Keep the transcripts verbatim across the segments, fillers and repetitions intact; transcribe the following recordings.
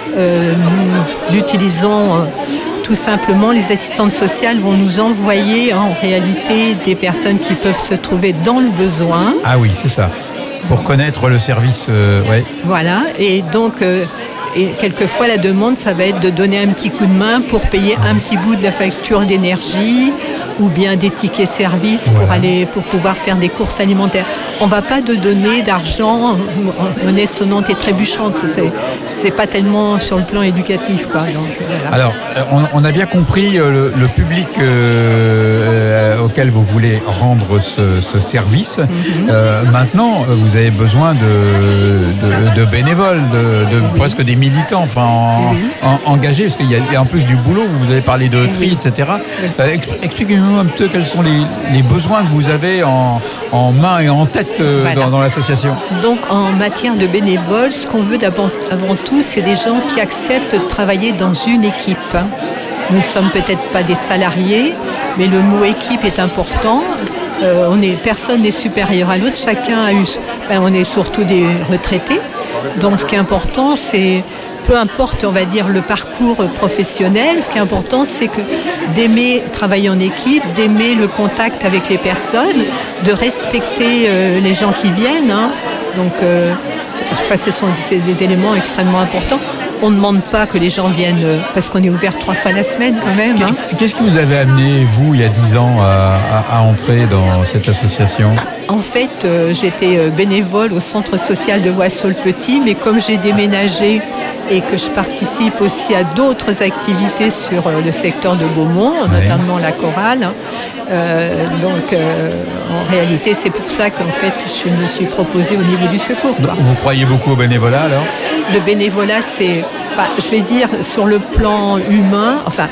euh, nous l'utilisons euh, tout simplement. Les assistantes sociales vont nous envoyer en réalité des personnes qui peuvent se trouver dans le besoin. Ah oui, c'est ça. Pour connaître le service, euh, ouais. Voilà, et donc... Euh, Et quelquefois, la demande, ça va être de donner un petit coup de main pour payer un petit bout de la facture d'énergie ou bien des tickets services pour, voilà. aller, pour pouvoir faire des courses alimentaires. On ne va pas de donner d'argent en monnaie sonnante et trébuchante. C'est, c'est pas tellement sur le plan éducatif, quoi. Donc, voilà. Alors, on, on a bien compris le, le public euh, auquel vous voulez rendre ce, ce service. Mm-hmm. Euh, maintenant, vous avez besoin de, de, de bénévoles, de, de presque des militants, enfin en, oui. en, engagés, parce qu'il y a, il y a en plus du boulot. Vous avez parlé de tri, oui. et cetera. Oui. Euh, expliquez-nous un peu quels sont les, les besoins que vous avez en, en main et en tête euh, voilà. dans, dans l'association. Donc, en matière de bénévoles, ce qu'on veut d'abord, avant tout, c'est des gens qui acceptent de travailler dans une équipe. Nous ne sommes peut-être pas des salariés, mais le mot équipe est important. Euh, on est, personne n'est supérieur à l'autre. Chacun a eu. Ben, on est surtout des retraités. Donc ce qui est important, c'est, peu importe, on va dire, le parcours professionnel, ce qui est important, c'est que d'aimer travailler en équipe, d'aimer le contact avec les personnes, de respecter euh, les gens qui viennent. Hein. Donc euh, ce sont c'est des éléments extrêmement importants. On ne demande pas que les gens viennent, euh, parce qu'on est ouvert trois fois la semaine quand même. Hein. Qu'est-ce qui vous avait amené, vous, il y a dix ans, à, à, à entrer dans cette association ? En fait, euh, j'étais bénévole au centre social de Voisseau-le-Petit, mais comme j'ai déménagé et que je participe aussi à d'autres activités sur euh, le secteur de Beaumont, oui. notamment la chorale, euh, donc euh, en réalité, c'est pour ça qu'en fait, je me suis proposée au niveau du secours. Quoi. Vous croyez beaucoup au bénévolat, alors ? Le bénévolat, c'est, enfin, je vais dire, sur le plan humain, enfin,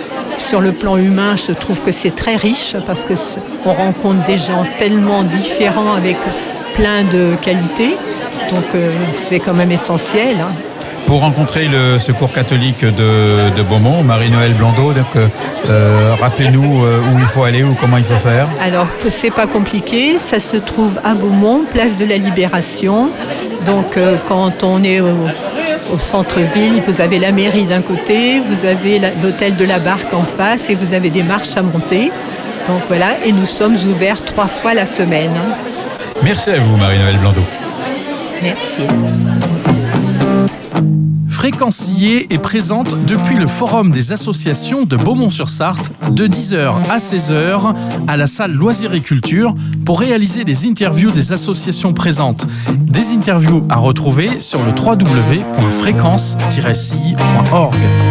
sur le plan humain, je trouve que c'est très riche parce qu'on rencontre des gens tellement différents avec plein de qualités. Donc, euh, c'est quand même essentiel. Hein. Pour rencontrer le Secours catholique de, de Beaumont, Marie-Noëlle Blondeau, donc, euh, rappelez-nous euh, où il faut aller ou comment il faut faire. Alors, c'est pas compliqué. Ça se trouve à Beaumont, place de la Libération. Donc, euh, quand on est au, au centre-ville, vous avez la mairie d'un côté, vous avez la, l'hôtel de la Barque en face et vous avez des marches à monter. Donc voilà, et nous sommes ouverts trois fois la semaine. Merci à vous, Marie-Noëlle Blondeau. Merci. Fréquencier est présente depuis le Forum des associations de Beaumont-sur-Sarthe de dix heures à seize heures à la salle Loisirs et Culture pour réaliser des interviews des associations présentes. Des interviews à retrouver sur le w w w point fréquence tiret c i point org.